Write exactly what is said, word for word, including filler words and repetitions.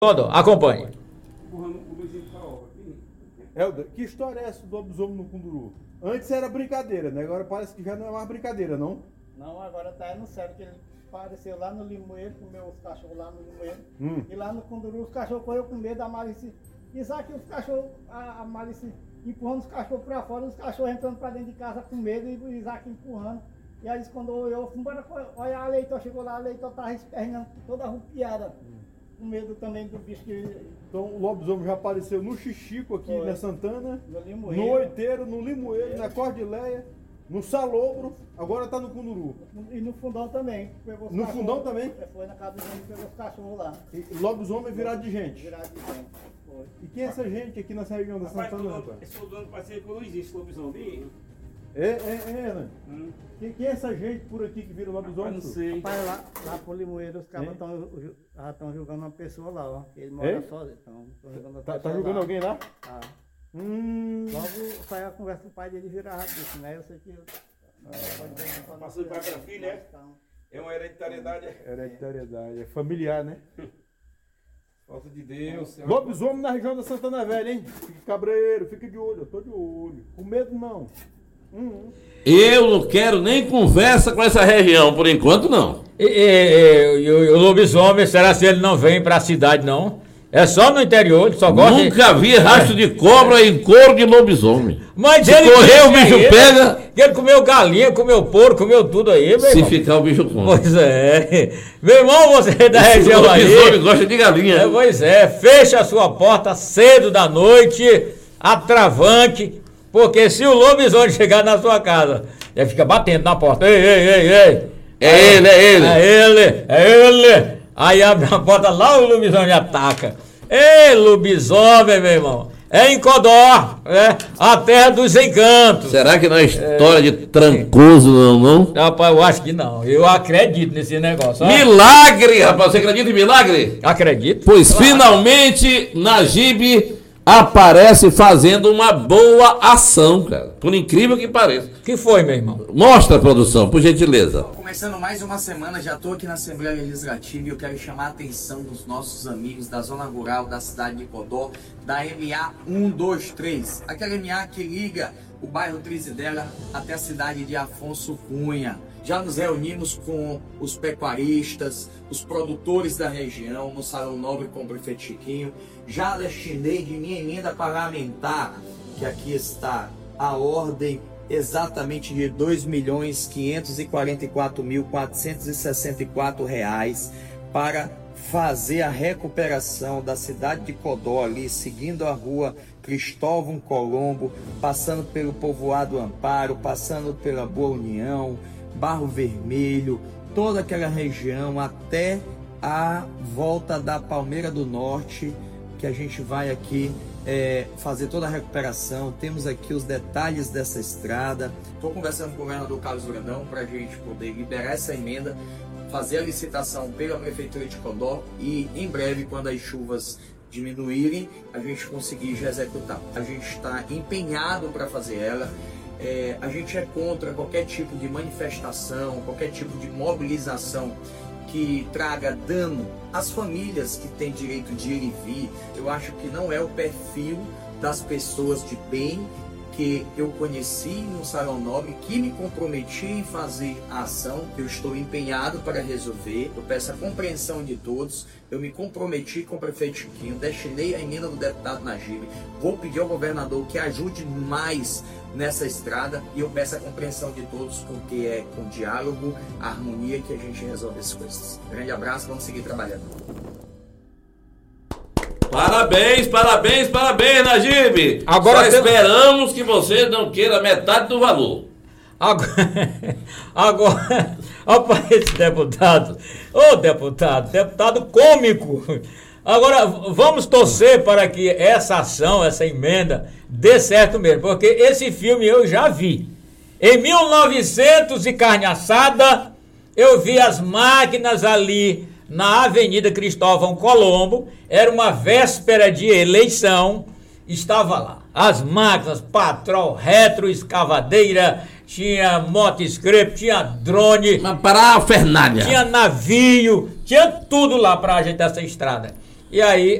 Todo, acompanhe. Helder, que história é essa do lobisomem no Cunduru? Antes era brincadeira, né? Agora parece que já não é mais brincadeira, não? Não, agora tá no sério, que ele apareceu lá no Limoeiro, comeu os cachorros lá no Limoeiro. Hum. E lá no Cunduru os cachorros correram com medo da Malice. Isaac, os cachorros, a, a Malice empurrando os cachorros pra fora, os cachorros entrando pra dentro de casa com medo e o Isaac empurrando. E aí quando olhou, embora olha a Leitor, chegou lá, a Leitor tava esperneando toda arrupiada. Com medo também do bicho que... Então o lobisomem já apareceu no Xixico aqui, Foi. na Santana, No Limoeiro. no Oiteiro, no Limoeiro, na Cordileia, no Salobro, agora tá no Cunduru. E no Fundão também. Pegou os No cachorros. Fundão também? Foi na casa do gente e pegou os cachorros lá. E lobisomem virado de gente. Virado de gente. Foi. E quem é essa gente aqui nessa região da Rapaz, Santana, todo- rapaz? esse todo ano passei que não existe lobisomem. É, é, é, né? Hum. Quem, quem é essa gente por aqui que vira Rapaz, lobisomem? não senhor? sei. Rapaz, lá, lá pro Limoeiro, os caras Hein? estão julgando uma pessoa lá, ó. Que ele mora É? sozinho. Então, tão julgando uma Tá, tá pessoa julgando lá. alguém lá? Tá. Hum. Logo saiu a conversa com o pai dele virar disso, né? Eu sei que. eu- Passou de pai pra filho, né? Então, É uma hereditariedade. Hereditariedade, é familiar, né? Falta de Deus. é uma- Lobisomem na região da Santana Velha, hein? Fique cabreiro, fique de olho, eu tô de olho. Com medo não. Hum. Eu não quero nem conversa com essa região, por enquanto não. E, e- e- e o, o lobisomem, será que ele não vem pra cidade, não? É só no interior, ele só gosta de... Nunca vi rastro de cobra em couro de lobisomem. Mas Se ele correr, o disse bicho aí, pega. Ele, ele comeu galinha, comeu porco, comeu tudo aí, meu Se irmão. ficar, o bicho come. Pois é. Meu irmão, você é da O região aí. lobisomem gosta de galinha. É, pois é, fecha a sua porta cedo da noite, atravanque, porque se o lobisomem chegar na sua casa, ele fica batendo na porta. Ei, ei, ei, ei. É ele, é ele. É ele, é ele. Aí abre a porta lá, o lobisomem ataca. Ei, lobisomem, meu irmão. É em Codó, é a terra dos encantos. Será que não é história de trancoso, não, não? Rapaz, eu acho que não. Eu acredito nesse negócio. ó. Milagre, rapaz. Você acredita em milagre? Acredito. Pois finalmente Najib aparece fazendo uma boa ação, cara. Por incrível que pareça. Que foi, meu irmão? Mostra, produção, por gentileza. Começando mais uma semana, já estou aqui na Assembleia Legislativa e eu quero chamar a atenção dos nossos amigos da zona rural da cidade de Codó, da M A um dois três, aquela M A que liga o bairro Trizidela até a cidade de Afonso Cunha. Já nos reunimos com os pecuaristas, os produtores da região, no Salão Nobre com o prefeito Chiquinho. Já destinei de minha emenda parlamentar, que aqui está a ordem exatamente de dois milhões quinhentos e quarenta e quatro mil quatrocentos e sessenta e quatro reais para fazer a recuperação da cidade de Codó ali, seguindo a rua Cristóvão Colombo, passando pelo povoado Amparo, passando pela Boa União, Barro Vermelho, toda aquela região até a volta da Palmeira do Norte, que a gente vai aqui é, fazer toda a recuperação. Temos aqui os detalhes dessa estrada. Estou conversando com o governador Carlos Brandão para a gente poder liberar essa emenda, fazer a licitação pela Prefeitura de Codó e em breve, quando as chuvas diminuírem, a gente conseguir já executar. A gente está empenhado para fazer ela. É, a gente é contra qualquer tipo de manifestação, qualquer tipo de mobilização que traga dano às famílias que têm direito de ir e vir. Eu acho que não é o perfil das pessoas de bem que eu conheci no Salão Nobre, que me comprometi em fazer a ação. Eu estou empenhado para resolver. Eu peço a compreensão de todos. Eu me comprometi com o prefeito Chiquinho, destinei a emenda do deputado Najib. Vou pedir ao governador que ajude mais nessa estrada e eu peço a compreensão de todos, porque é com diálogo, harmonia que a gente resolve as coisas. Grande abraço, vamos seguir trabalhando. Parabéns, parabéns, parabéns, Najib. Agora Só tem- esperamos que você não queira metade do valor. Agora, agora rapaz, esse deputado, ô deputado, deputado cômico. Agora, vamos torcer para que essa ação, essa emenda, dê certo mesmo, porque esse filme eu já vi. Em mil e novecentos e carne assada, eu vi as máquinas ali na Avenida Cristóvão Colombo, era uma véspera de eleição, estava lá. As máquinas, patrol, retroescavadeira, tinha moto-scrape, tinha drone, Mas para a Fernalha. tinha navio, tinha tudo lá para ajeitar essa estrada. E aí